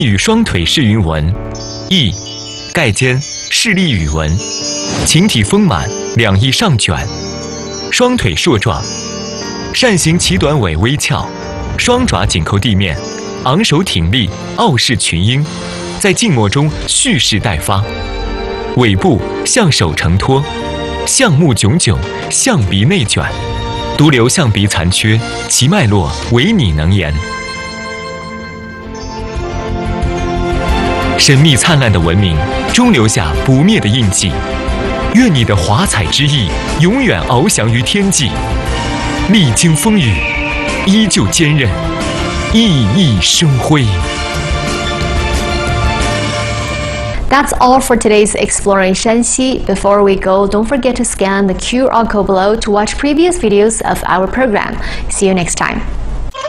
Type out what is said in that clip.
与双腿式云纹，翼盖肩势利羽纹，形体丰满，两翼上卷，双腿硕壮，扇形鳍短尾微翘，双爪紧扣地面，昂首挺立，傲视群鹰，在静默中蓄势待发。尾部向手承托，象目炯炯，象鼻内卷，独留象鼻残缺，其脉络唯你能言。神秘灿烂的文明，终留下不灭的印记。愿你的华彩之翼永远翱翔于天际，历经风雨，依旧坚韧，熠熠生辉。 That's all for today's Exploring Shanxi. Before we go, don't forget to scan the QR code below to watch previous videos of our program. See you next time.